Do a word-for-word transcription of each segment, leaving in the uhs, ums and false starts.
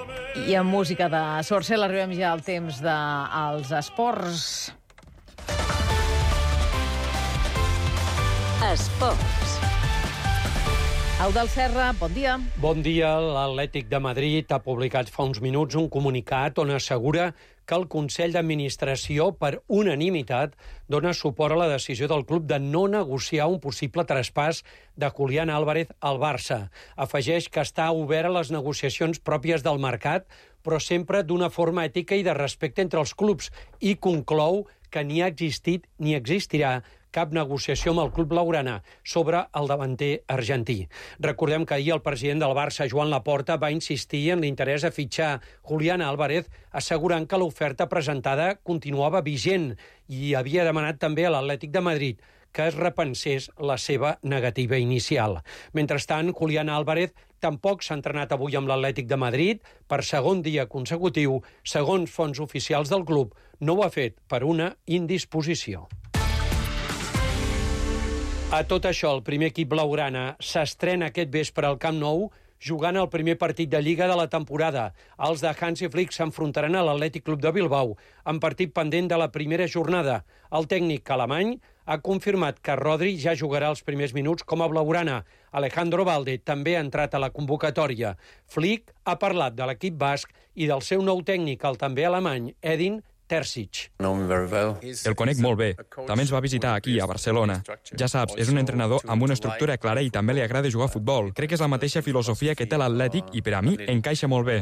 I amb música de Sorcel arribem ja al temps dels esports. Esports. Eudald Serra, bon dia. Bon dia. L'Atlètic de Madrid ha publicat fa uns minuts un comunicat on assegura que el Consell d'Administració, per unanimitat, dona suport a la decisió del club de no negociar un possible traspàs de Julián Álvarez al Barça. Afegeix que està obert a les negociacions pròpies del mercat, però sempre d'una forma ètica i de respecte entre els clubs, i conclou que ni ha existit ni existirà cap negociació amb el club blaugrana sobre el davanter argentí. Recordem que ahir el president del Barça, Joan Laporta, va insistir en l'interès a fitxar Julián Álvarez, assegurant que l'oferta presentada continuava vigent i havia demanat també a l'Atlètic de Madrid que es repensés la seva negativa inicial. Mentrestant, Julián Álvarez tampoc s'ha entrenat avui amb l'Atlètic de Madrid per segon dia consecutiu. Segons fonts oficials del club, no ho ha fet per una indisposició. A tot això, el primer equip blaugrana s'estrena aquest vespre al Camp Nou jugant el primer partit de Lliga de la temporada. Els de Hansi Flick s'enfrontaran a l'Atlètic Club de Bilbao, en partit pendent de la primera jornada. El tècnic alemany ha confirmat que Rodri ja jugarà els primers minuts com a blaugrana. Alejandro Valde també ha entrat a la convocatòria. Flick ha parlat de l'equip basc i del seu nou tècnic, el també alemany, Edin Terzic. El conec molt bé. També ens va visitar aquí, a Barcelona. Ja saps, és un entrenador amb una estructura clara i també li agrada jugar a futbol. Crec que és la mateixa filosofia que té l'Atlètic i per a mi encaixa molt bé.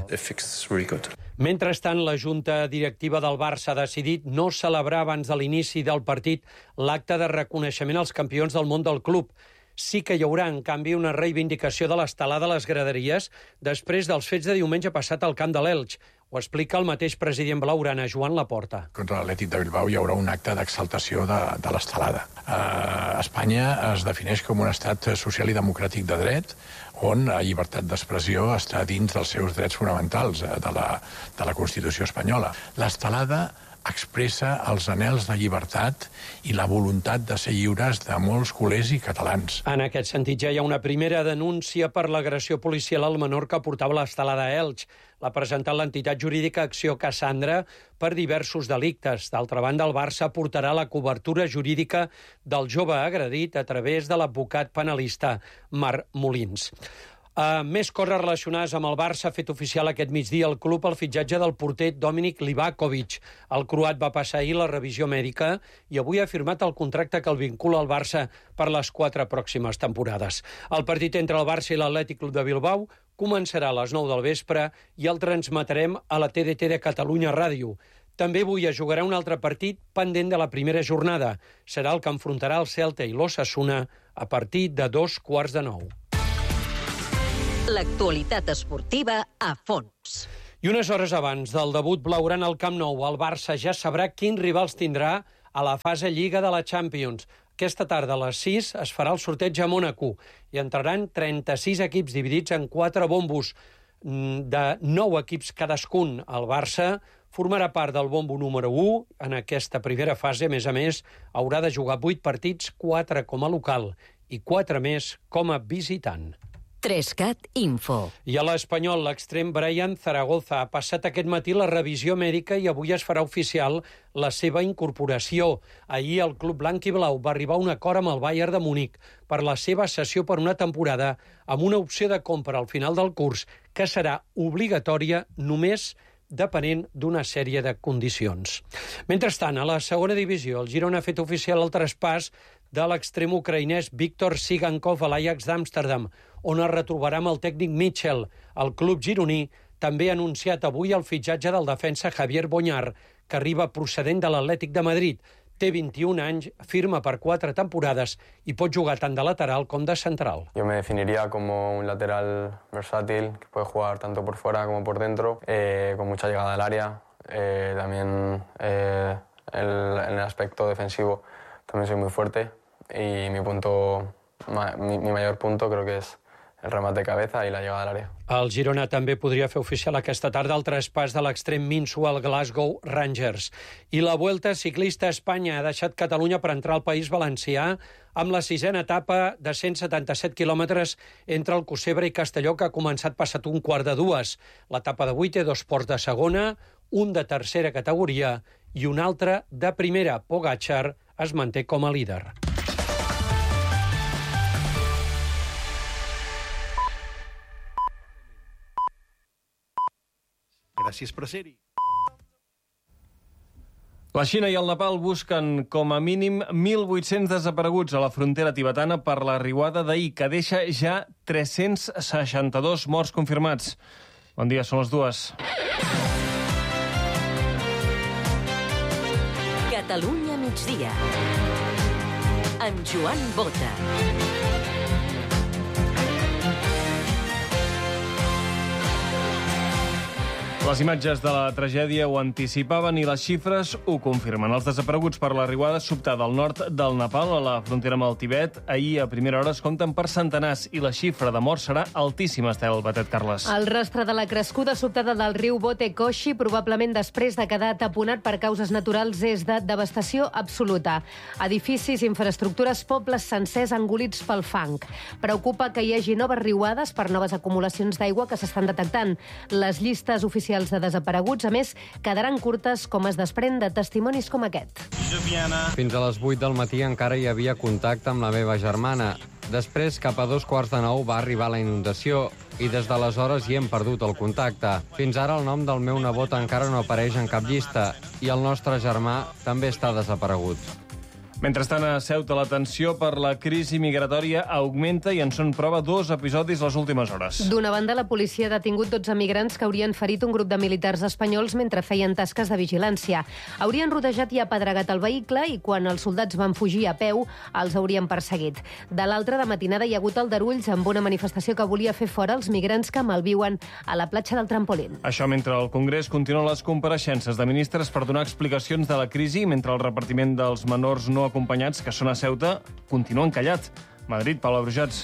Mentrestant, la Junta Directiva del Barça ha decidit no celebrar abans de l'inici del partit l'acte de reconeixement als campions del món del club. Sí que hi haurà, en canvi, una reivindicació de l'estelada a les graderies després dels fets de diumenge passat al camp de l'Elx. Ho explica el mateix president blaugrana, Joan Laporta. Contra l'Atlètic de Bilbao hi haurà un acte d'exaltació de, de l'estelada. Uh, Espanya es defineix com un estat social i democràtic de dret, on la llibertat d'expressió està dins dels seus drets fonamentals de la, de la Constitució espanyola. L'estelada expressa els anhels de llibertat i la voluntat de ser lliures de molts culers i catalans. En aquest sentit, ja hi ha una primera denúncia per l'agressió policial al menor que portava l'estelada a Elx. L'ha presentat l'entitat jurídica Acció Cassandra per diversos delictes. D'altra banda, el Barça portarà la cobertura jurídica del jove agredit a través de l'advocat penalista Marc Molins. Uh, més coses relacionades amb el Barça ha fet oficial aquest migdia el club el fitxatge del porter Dominik Livakovic. El croat va passar ahir la revisió mèdica i avui ha firmat el contracte que el vincula al Barça per les quatre pròximes temporades. El partit entre el Barça i l'Atlètic Club de Bilbao començarà a les nou del vespre i el transmetrem a la T D T de Catalunya Ràdio. També avui es jugarà un altre partit pendent de la primera jornada. Serà el que enfrontarà el Celta i l'Osasuna a partir de dos quarts de nou. L'actualitat esportiva a fons. I unes hores abans del debut blaugrana al Camp Nou, el Barça ja sabrà quins rivals tindrà a la fase Lliga de la Champions. Aquesta tarda a les sis es farà el sorteig a Mònaco i entraran trenta-sis equips dividits en quatre bombos de nou equips cadascun. El Barça formarà part del bombo número u en aquesta primera fase. A més a més, haurà de jugar vuit partits, quatre com a local i quatre més com a visitant. Trescat Info. I a l'Espanyol, l'extrem Brian Zaragoza ha passat aquest matí la revisió mèdica i avui es farà oficial la seva incorporació. Ahir el club blanc i blau va arribar a un acord amb el Bayern de Múnich per la seva cessió per una temporada amb una opció de compra al final del curs que serà obligatòria només depenent d'una sèrie de condicions. Mentrestant, a la segona divisió, el Girona ha fet oficial el traspàs de l'extrem ucraïnès Víctor Sigankov a l'Ajax d'Amsterdam, on es retrobarà amb el tècnic Mitchell. El club gironí també ha anunciat avui el fitxatge del defensa Javier Boñar, que arriba procedent de l'Atlètic de Madrid. Té vint-i-un anys, firma per quatre temporades i pot jugar tant de lateral com de central. Yo me definiría como un lateral versátil, que puede jugar tanto por fuera como por dentro, eh, con mucha llegada al área. Eh, también eh, el, en el aspecto defensivo también soy muy fuerte y mi punto, mi, mi mayor punto creo que es el remate de cabeza y la llegada al área. El Girona també podria fer oficial aquesta tarda el traspàs de l'extrem minso al Glasgow Rangers. I la Vuelta Ciclista a Espanya ha deixat Catalunya per entrar al País Valencià amb la sisena etapa de cent setanta-set quilòmetres entre Alcocebre i Castelló, que ha començat passat un quart de dues. L'etapa d'avui té dos ports de segona, un de tercera categoria i un altre de primera. Pogačar es manté com a líder. Gràcies per ser-hi. La Xina i el Nepal busquen com a mínim mil vuit-cents desapareguts a la frontera tibetana per la riuada d'ahir, que deixa ja tres-cents seixanta-dos morts confirmats. Bon dia, són les dues. Catalunya migdia. Amb Joan Bota. Les imatges de la tragèdia ho anticipaven i les xifres ho confirmen. Els desapareguts per la riuada sobtada al nord del Nepal, a la frontera amb el Tibet, ahir a primera hora es compten per centenars i la xifra de morts serà altíssima, Estel Batet Carles. El rastre de la crescuda sobtada del riu Bote Koshi, probablement després de quedar taponat per causes naturals, és de devastació absoluta. Edificis, infraestructures, pobles sencers engolits pel fang. Preocupa que hi hagi noves riuades per noves acumulacions d'aigua que s'estan detectant. Les llistes oficials de desapareguts, a més, quedaran curtes, com es desprèn de testimonis com aquest. Fins a les vuit del matí encara hi havia contacte amb la meva germana. Després, cap a dos quarts de nou, va arribar la inundació i des d'aleshores hi hem perdut el contacte. Fins ara el nom del meu nebot encara no apareix en cap llista i el nostre germà també està desaparegut. Mentrestant, a Ceuta, la tensió per la crisi migratòria augmenta i en són prova dos episodis les últimes hores. D'una banda, la policia ha detingut dotze migrants que haurien ferit un grup de militars espanyols mentre feien tasques de vigilància. Haurien rodejat i apedregat el vehicle i quan els soldats van fugir a peu, els haurien perseguit. De l'altra, de matinada hi ha hagut aldarulls amb una manifestació que volia fer fora els migrants que malviuen a la platja del Trampolín. Això mentre el Congrés continuen les compareixences de ministres per donar explicacions de la crisi, mentre el repartiment dels menors no acompanyats que són a Ceuta continuen callat. Madrid, Paula Brujats.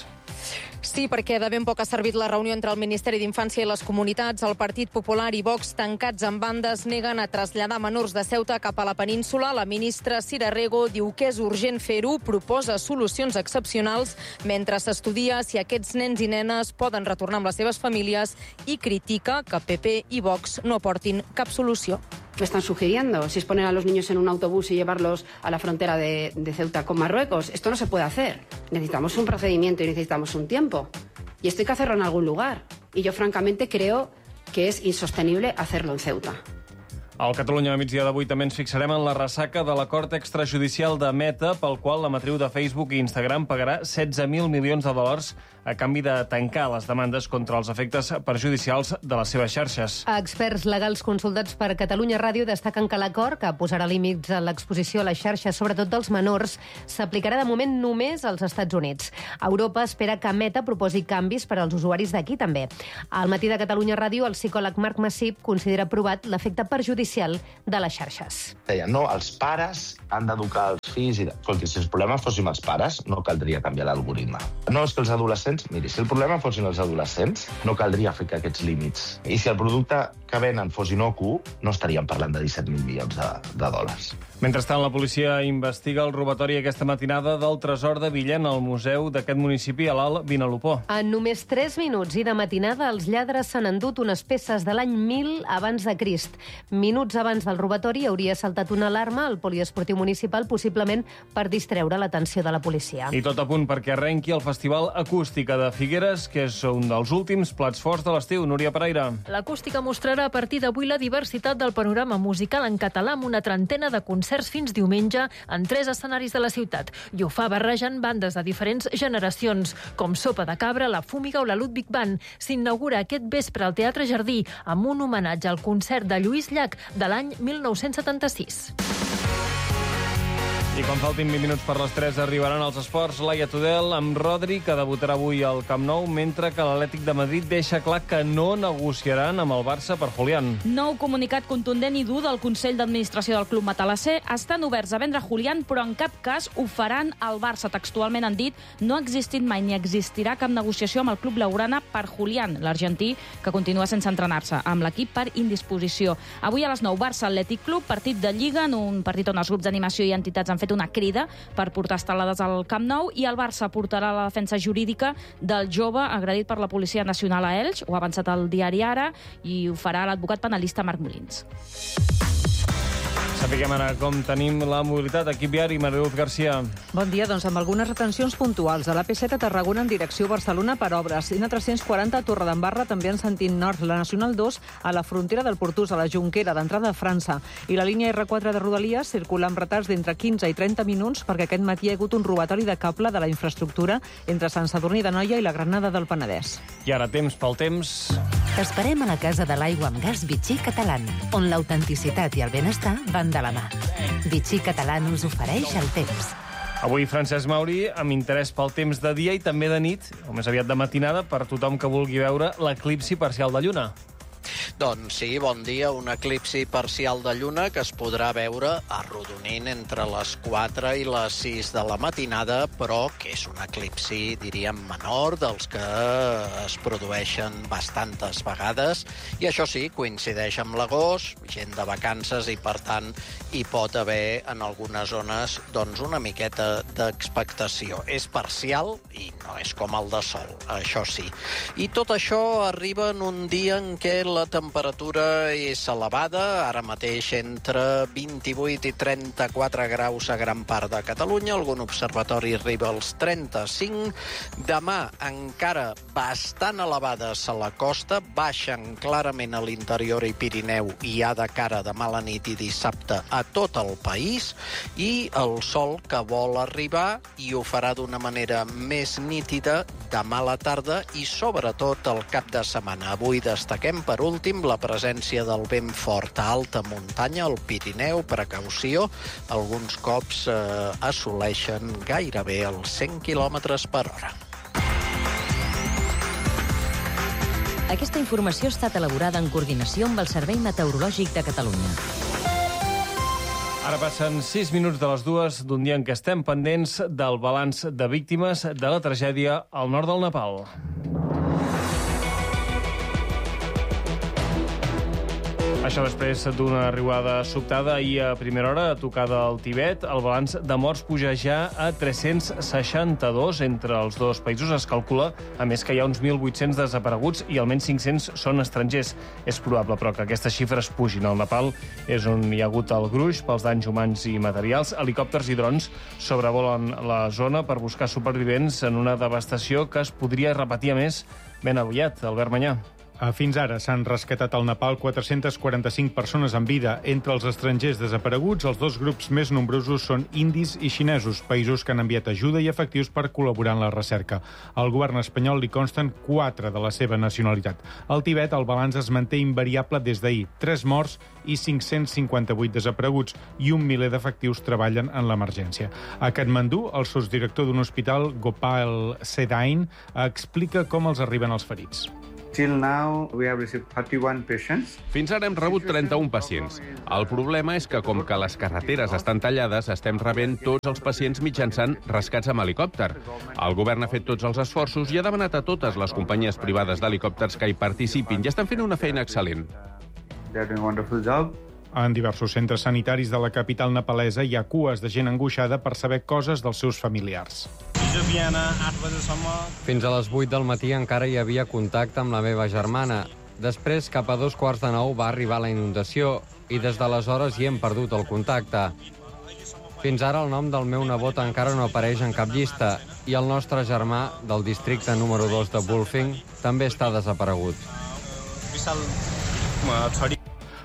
Sí, perquè de ben poc ha servit la reunió entre el Ministeri d'Infància i les comunitats. El Partit Popular i Vox, tancats en bandes, neguen a traslladar menors de Ceuta cap a la península. La ministra Cira Rego diu que és urgent fer-ho, proposa solucions excepcionals mentre s'estudia si aquests nens i nenes poden retornar amb les seves famílies i critica que P P i Vox no aportin cap solució. ¿Qué están sugiriendo? Si es poner a los niños en un autobús y llevarlos a la frontera de, de Ceuta con Marruecos. Esto no se puede hacer. Necesitamos un procedimiento y necesitamos un tiempo. Y esto hay que hacerlo en algún lugar. Y yo, francamente, creo que es insostenible hacerlo en Ceuta. Al Catalunya a migdia d'avui també ens fixarem en la ressaca de l'acord extrajudicial de Meta, pel qual la matriu de Facebook i Instagram pagarà setze mil milions de dòlars a canvi de tancar les demandes contra els efectes perjudicials de les seves xarxes. Experts legals consultats per Catalunya Ràdio destaquen que l'acord, que posarà límits a l'exposició a les xarxes, sobretot dels menors, s'aplicarà de moment només als Estats Units. Europa espera que Meta proposi canvis per als usuaris d'aquí també. Al matí de Catalunya Ràdio, el psicòleg Marc Massip considera provat l'efecte perjudicial de les xarxes. Deia, no, els pares han d'educar els fills i... Escolti, si els problemes fossin els pares, no caldria canviar l'algoritme. No, és que els adolescents... Miri, si el problema fossin els adolescents, no caldria fer aquests límits. I si el producte que venen fos inocu, no estaríem parlant de disset mil milions de, de dòlars. Mentrestant, la policia investiga el robatori aquesta matinada del tresor de Villena, al museu d'aquest municipi, a l'Alt Vinalopó. En només tres minuts i de matinada, els lladres s'han endut unes peces de l'any mil abans de Crist. Minuts abans del robatori hauria saltat una alarma al poliesportiu municipal, possiblement per distreure l'atenció de la policia. I tot a punt perquè arrenqui el Festival Acústica de Figueres, que és un dels últims plats forts de l'estiu. Núria Pereira. L'acústica mostrarà a partir d'avui la diversitat del panorama musical en català amb una trentena de concerts fins diumenge en tres escenaris de la ciutat. I ho fa barrejant bandes de diferents generacions, com Sopa de Cabra, La Fúmiga o la Ludwig Band. S'inaugura aquest vespre al Teatre Jardí amb un homenatge al concert de Lluís Llach de l'any mil nou-cents setanta-sis. I quan faltin vint minuts per les tres arribaran els esports. Laia Tudel amb Rodri, que debutarà avui al Camp Nou, mentre que l'Atlètic de Madrid deixa clar que no negociaran amb el Barça per Julián. Nou comunicat contundent i dur del Consell d'Administració del club matalasser. Estan oberts a vendre Julián, però en cap cas ho faran al Barça. Textualment han dit: no ha existit mai ni existirà cap negociació amb el club blaugrana per Julián, l'argentí, que continua sense entrenar-se amb l'equip per indisposició. Avui a les nou, Barça Atlètic Club, partit de Lliga, en un partit on els grups d'animació i entitats han fet una crida per portar estelades al Camp Nou, i el Barça portarà la defensa jurídica del jove agredit per la Policia Nacional a Elx. Ho ha avançat el diari Ara i ho farà l'advocat penalista Marc Molins. Sapiguem ara com tenim la mobilitat. Equip viari, Mariluz Garcia. Bon dia, doncs amb algunes retencions puntuals. A l'A P set a Tarragona en direcció Barcelona per obres. I una tres-cents quaranta a Torredembarra, també en sentit nord. La Nacional dos a la frontera del Portús, a la Jonquera, d'entrada a França. I la línia R quatre de Rodalies circula amb retards d'entre quinze i trenta minuts perquè aquest matí hi ha hagut un robatori de cable de la infraestructura entre Sant Sadurní d'Anoia i la Granada del Penedès. I ara temps pel temps. T'esperem a la Casa de l'Aigua amb Gas Vichy Catalán, on l'autenticitat i el benestar van de la mà. Vichy Catalán us ofereix el temps. Avui Francesc Mauri, amb interès pel temps de dia i també de nit, o més aviat de matinada, per tothom que vulgui veure l'eclipsi parcial de lluna. Doncs sí, bon dia. Un eclipsi parcial de lluna que es podrà veure arrodonint entre les quatre i les sis de la matinada, però que és un eclipsi, diríem, menor, dels que es produeixen bastantes vegades. I això sí, coincideix amb l'agost, gent de vacances, i per tant hi pot haver en algunes zones doncs, una miqueta d'expectació. És parcial i no és com el de sol, això sí. I tot això arriba en un dia en què la temperatura és elevada, ara mateix entre vint-i-vuit i trenta-quatre graus a gran part de Catalunya, algun observatori arriba als trenta-cinc. Demà encara bastant elevades a la costa, baixen clarament a l'interior i Pirineu i ha de cara demà a la nit i dissabte a tot el país, i el sol que vol arribar i ho farà d'una manera més nítida demà a la tarda i sobretot el cap de setmana. Avui destaquem per últim la presència del vent fort a alta muntanya, al Pirineu, precaució, alguns cops eh, assoleixen gairebé els cent quilòmetres per hora. Aquesta informació ha estat elaborada en coordinació amb el Servei Meteorològic de Catalunya. Ara passen sis minuts de les dues d'un dia en què estem pendents del balanç de víctimes de la tragèdia al nord del Nepal. Això després d'una riuada sobtada ahir a primera hora, tocada al Tibet. El balanç de morts puja ja a tres-cents seixanta-dos entre els dos països. Es calcula, a més, que hi ha uns mil vuit-cents desapareguts i almenys cinc-cents són estrangers. És probable, però, que aquestes xifres pugin. Al Nepal és on hi ha hagut el gruix pels danys humans i materials. Helicòpters i drons sobrevolen la zona per buscar supervivents en una devastació que es podria repetir a més ben aviat. Albert Manyà. Fins ara s'han rescatat al Nepal quatre-cents quaranta-cinc persones en vida. Entre els estrangers desapareguts, els dos grups més nombrosos són indis i xinesos, països que han enviat ajuda i efectius per col·laborar en la recerca. Al govern espanyol li consten quatre de la seva nacionalitat. Al Tibet, el balanç es manté invariable des d'ahir. Tres morts i cinc-cents cinquanta-vuit desapareguts i un miler d'efectius treballen en l'emergència. A Katmandú, el sotsdirector d'un hospital, Gopal Sedain, explica com els arriben els ferits. Fins ara hem rebut trenta-un pacients. El problema és que, com que les carreteres estan tallades, estem rebent tots els pacients mitjançant rescats amb helicòpter. El govern ha fet tots els esforços i ha demanat a totes les companyies privades d'helicòpters que hi participin i estan fent una feina excel·lent. En diversos centres sanitaris de la capital nepalesa hi ha cues de gent angoixada per saber coses dels seus familiars. Fins a les vuit del matí encara hi havia contacte amb la meva germana. Després, cap a dos quarts de nou, va arribar la inundació i des d'aleshores hi hem perdut el contacte. Fins ara el nom del meu nebot encara no apareix en cap llista i el nostre germà, del districte número dos de Bulfing, també està desaparegut.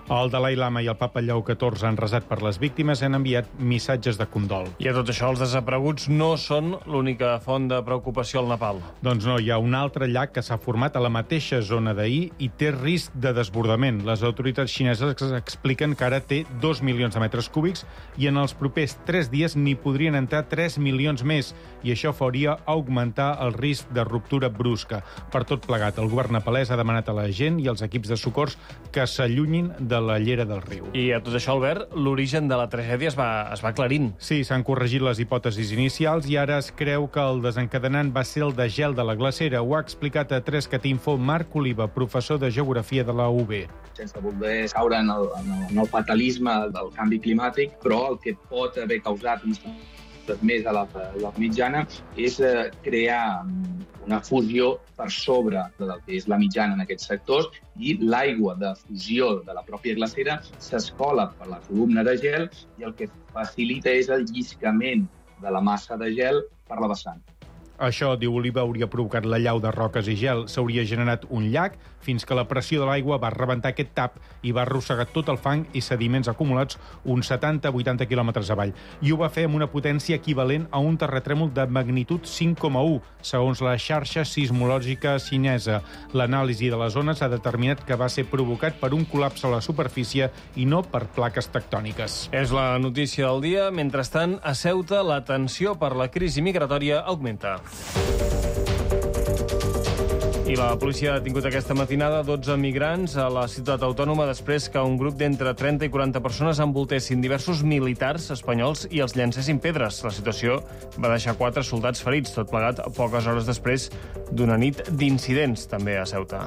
El Dalai Lama i el papa Lleó catorze han resat per les víctimes i han enviat missatges de condol. I a tot això, els desapareguts no són l'única font de preocupació al Nepal. Doncs no, hi ha un altre llac que s'ha format a la mateixa zona d'ahir i té risc de desbordament. Les autoritats xineses expliquen que ara té dos milions de metres cúbics i en els propers tres dies n'hi podrien entrar tres milions més, i això faria augmentar el risc de ruptura brusca. Per tot plegat, el govern nepalès ha demanat a la gent i als equips de socors que s'allunyin de la llera del riu. I a tot això, Albert, l'origen de la tragèdia es va, es va aclarint. Sí, s'han corregit les hipòtesis inicials i ara es creu que el desencadenant va ser el degel de la glacera. Ho ha explicat a tres cat info Marc Oliva, professor de Geografia de la U B. Sense voler caure en el, en el, en el fatalisme del canvi climàtic, però el que pot haver causat uns més a la, a la mitjana és eh, crear una fusió per sobre del que és la mitjana en aquests sectors, i l'aigua de fusió de la pròpia glacera s'escola per la columna de gel i el que facilita és el lliscament de la massa de gel per la vessant. Això, diu Oliva, hauria provocat l'allau de roques i gel. S'hauria generat un llac fins que la pressió de l'aigua va rebentar aquest tap i va arrossegar tot el fang i sediments acumulats uns setanta a vuitanta quilòmetres avall. I ho va fer amb una potència equivalent a un terratrèmol de magnitud cinc coma u, segons la xarxa sismològica xinesa. L'anàlisi de les zones ha determinat que va ser provocat per un col·lapse a la superfície i no per plaques tectòniques. És la notícia del dia. Mentrestant, a Ceuta, la tensió per la crisi migratòria augmenta. I la policia ha detingut aquesta matinada dotze migrants a la ciutat autònoma després que un grup d'entre trenta i quaranta persones envoltessin diversos militars espanyols i els llancessin pedres. La situació va deixar quatre soldats ferits, tot plegat poques hores després d'una nit d'incidents, també a Ceuta.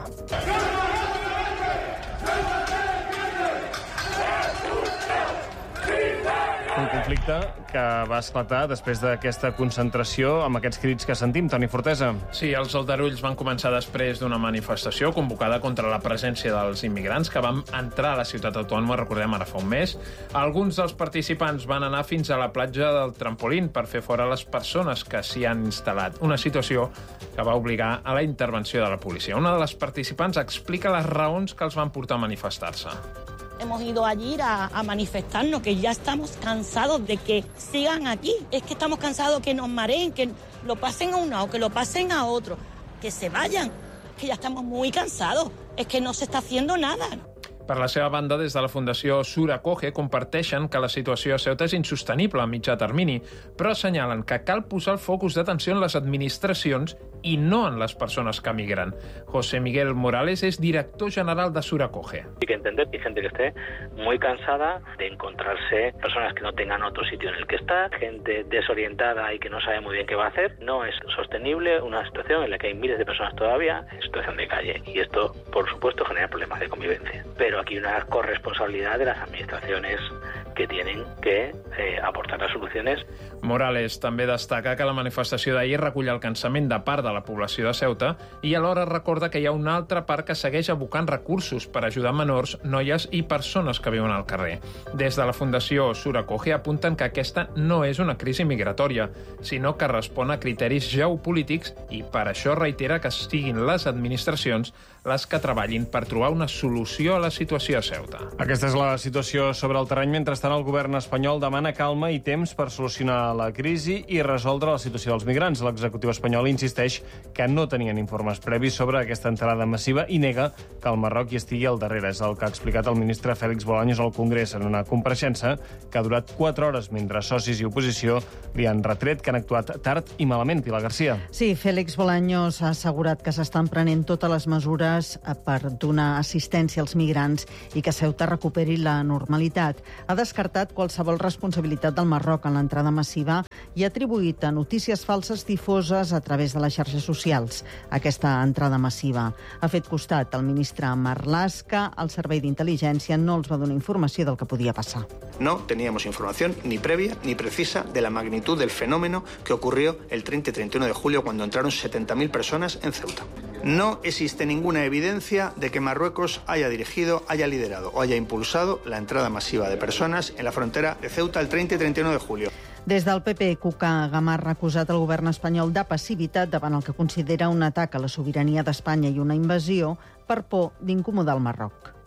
Un conflicte que va esclatar després d'aquesta concentració amb aquests crits que sentim. Toni Fortesa. Sí, els aldarulls van començar després d'una manifestació convocada contra la presència dels immigrants que van entrar a la ciutat autònoma, recordem, ara fa un mes. Alguns dels participants van anar fins a la platja del Trampolín per fer fora les persones que s'hi han instal·lat. Una situació que va obligar a la intervenció de la policia. Una de les participants explica les raons que els van portar a manifestar-se. Hemos ido allí a, a manifestarnos, que ya estamos cansados de que sigan aquí. Es que estamos cansados que nos mareen, que lo pasen a un lado, que lo pasen a otro, que se vayan, que ya estamos muy cansados. Es que no se está haciendo nada. Per la seva banda, des de la Fundació Suracoge comparteixen que la situació a Ceuta és insostenible a mitjà termini, però assenyalen que cal posar el focus d'atenció en les administracions i no en les persones que migren. José Miguel Morales es director general de Suracoge. Hay que entender que hay gente que esté muy cansada de encontrarse personas que no tengan otro sitio en el que estar, gente desorientada y que no sabe muy bien qué va a hacer. No es sostenible una situación en la que hay miles de personas todavía en situación de calle, y esto, por supuesto, genera problemas de convivencia. Pero aquí hay una corresponsabilidad de las administraciones que tienen que eh, aportar las soluciones. Morales també destaca que la manifestació d'ahir recull el cansament de part de la població de Ceuta i alhora recorda que hi ha una altra part que segueix abocant recursos per ajudar menors, noies i persones que viuen al carrer. Des de la Fundació Suracoge apunten que aquesta no és una crisi migratòria, sinó que respon a criteris geopolítics, i per això reitera que siguin les administracions les que treballin per trobar una solució a la situació a Ceuta. Aquesta és la situació sobre el terreny. Mentrestant, el govern espanyol demana calma i temps per solucionar la crisi i resoldre la situació dels migrants. L'executiu espanyol insisteix que no tenien informes previs sobre aquesta entrada massiva i nega que el Marroc hi estigui al darrere. És el que ha explicat el ministre Félix Bolaños al Congrés en una compareixença que ha durat quatre hores mentre socis i oposició li han retret que han actuat tard i malament. Pilar Garcia. Sí, Félix Bolaños ha assegurat que s'estan prenent totes les mesures per donar assistència als migrants i que Ceuta recuperi la normalitat. Ha descartat qualsevol responsabilitat del Marroc en l'entrada massiva i ha atribuït a notícies falses difoses a través de les xarxes socials aquesta entrada massiva. Ha fet costat al ministre Marlaska. El servei d'intel·ligència no els va donar informació del que podia passar. No teníamos información ni previa ni precisa de la magnitud del fenómeno que ocurrió el treinta y treinta y uno de julio cuando entraron setenta mil personas en Ceuta. No existe ninguna evidencia de que Marruecos haya dirigido, haya liderado o haya impulsado la entrada masiva de personas en la frontera de Ceuta el treinta y treinta y uno de julio. Des del P P, Cuca Gamarra ha acusat el govern espanyol de passivitat davant el que considera un atac a la sobirania d'Espanya i una invasió per por d'incomodar el Marroc.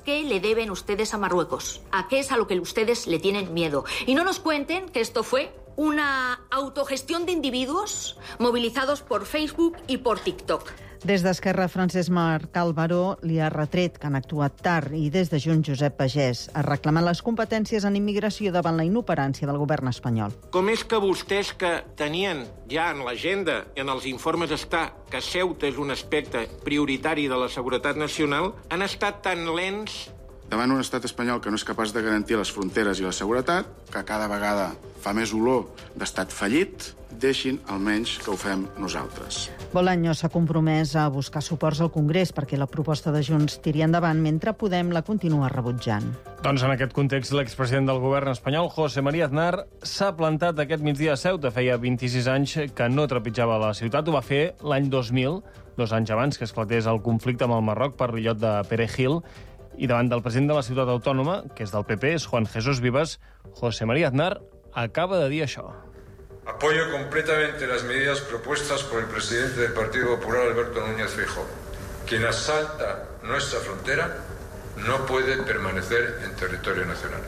qué le deben ustedes a Marruecos, a qué es a lo que ustedes le tienen miedo. Y no nos cuenten que esto fue una autogestión de individuos movilizados por Facebook y por TikTok. Des d'Esquerra, Francesc Marc Álvaro li ha retret que han actuat tard i des de Junts, Josep Pagès ha reclamat les competències en immigració davant la inoperància del govern espanyol. Com és que vostès que tenien ja en l'agenda i en els informes està que Ceuta és un aspecte prioritari de la seguretat nacional, han estat tan lents? Davant un estat espanyol que no és capaç de garantir les fronteres i la seguretat, que cada vegada fa més olor d'estat fallit, deixin almenys que ho fem nosaltres. Bolaños s'ha compromès a buscar suports al Congrés perquè la proposta de Junts tiri endavant mentre Podem la continua rebutjant. Doncs en aquest context, l'expresident del govern espanyol, José María Aznar, s'ha plantat aquest migdia a Ceuta. Feia vint-i-sis anys que no trepitjava la ciutat. Ho va fer l'any dos mil, dos anys abans que esclatés el conflicte amb el Marroc per l'illot de Perejil. I davant del president de la ciutat autònoma, que és del P P, és Juan Jesús Vivas, José María Aznar acaba de dir això. Apoyo completamente las medidas propuestas por el presidente del Partido Popular, Alberto Núñez Feijóo. Quien asalta nuestra frontera no puede permanecer en territorio nacional.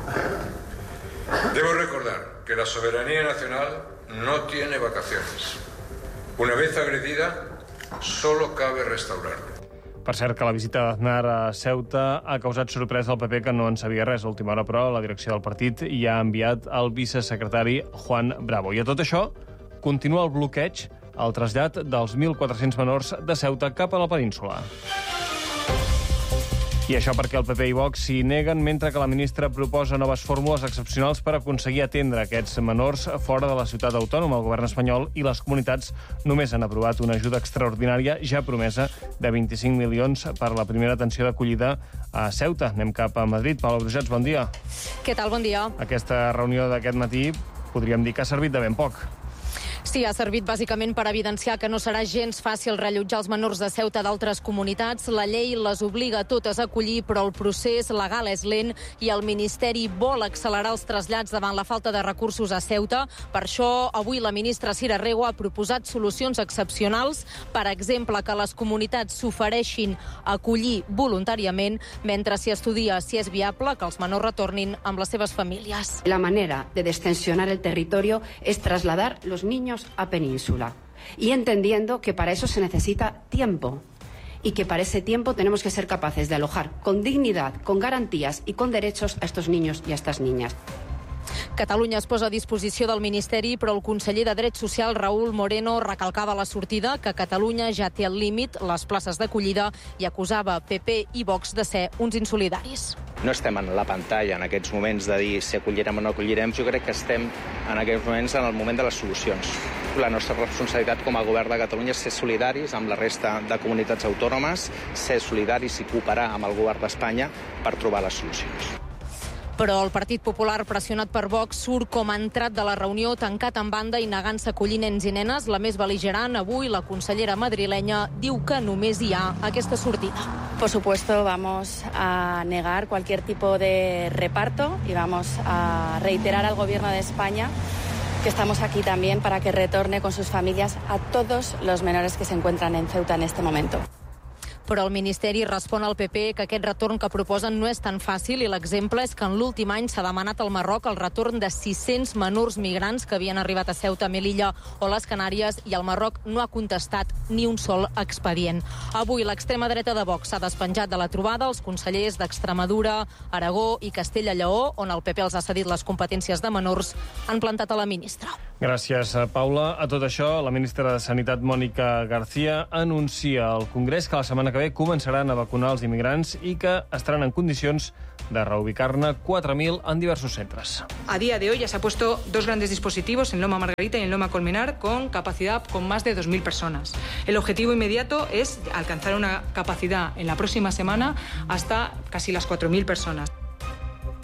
Debo recordar que la soberanía nacional no tiene vacaciones. Una vez agredida, solo cabe restaurarla. Per cert, que la visita d'Aznar a Ceuta ha causat sorpresa al P P, que no en sabia res. A última hora, però, la direcció del partit hi ha enviat el vicesecretari Juan Bravo. I a tot això, continua el bloqueig al trasllat dels mil quatre-cents menors de Ceuta cap a la península. I això perquè el P P i Vox s'hi neguen, mentre que la ministra proposa noves fórmules excepcionals per aconseguir atendre aquests menors fora de la ciutat autònoma. El govern espanyol i les comunitats només han aprovat una ajuda extraordinària ja promesa de vint-i-cinc milions per la primera atenció d'acollida a Ceuta. Anem cap a Madrid. Paula Brujats, bon dia. Què tal? Bon dia. Aquesta reunió d'aquest matí podríem dir que ha servit de ben poc. Sí, ha servit bàsicament per evidenciar que no serà gens fàcil rellotjar els menors de Ceuta d'altres comunitats. La llei les obliga a totes a acollir, però el procés legal és lent i el Ministeri vol accelerar els trasllats davant la falta de recursos a Ceuta. Per això, avui la ministra Sira Rego ha proposat solucions excepcionals, per exemple, que les comunitats s'ofereixin a acollir voluntàriament, mentre s'hi estudia si és viable que els menors retornin amb les seves famílies. La manera de destensionar el territorio es trasladar los niños a Península y entendiendo que para eso se necesita tiempo y que para ese tiempo tenemos que ser capaces de alojar con dignidad, con garantías y con derechos a estos niños y a estas niñas. Catalunya es posa a disposició del Ministeri, però el conseller de Drets Socials, Raúl Moreno, recalcava a la sortida que Catalunya ja té al límit les places d'acollida i acusava P P i Vox de ser uns insolidaris. No estem en la pantalla en aquests moments de dir si acollirem o no acollirem. Jo crec que estem en aquests moments en el moment de les solucions. La nostra responsabilitat com a govern de Catalunya és ser solidaris amb la resta de comunitats autònomes, ser solidaris i cooperar amb el govern d'Espanya per trobar les solucions. Però el Partit Popular, pressionat per Vox, surt com ha entrat de la reunió tancat en banda i negant-se a acollir nens i nenes. La més bel·ligerant, avui, la consellera madrilenya diu que només hi ha aquesta sortida. Por supuesto, vamos a negar cualquier tipo de reparto y vamos a reiterar al Gobierno de España que estamos aquí también para que retorne con sus familias a todos los menores que se encuentran en Ceuta en este momento. Però el Ministeri respon al P P que aquest retorn que proposen no és tan fàcil i l'exemple és que en l'últim any s'ha demanat al Marroc el retorn de sis-cents menors migrants que havien arribat a Ceuta, Melilla o les Canàries i el Marroc no ha contestat ni un sol expedient. Avui l'extrema dreta de Vox s'ha despenjat de la trobada els consellers d'Extremadura, Aragó i Castella-Lleó, on el P P els ha cedit les competències de menors, han plantat a la ministra. Gràcies, Paula. A tot això, la ministra de Sanitat, Mònica García, anuncia al Congrés que la setmana que ve començaran a vacunar els immigrants i que estaran en condicions de reubicar-ne quatre mil en diversos centres. A día de hoy ya se ha puesto dos grandes dispositivos en Loma Margarita y en Loma Colmenar con capacidad con más de dos mil personas. El objetivo inmediato es alcanzar una capacidad en la próxima semana hasta casi las cuatro mil personas.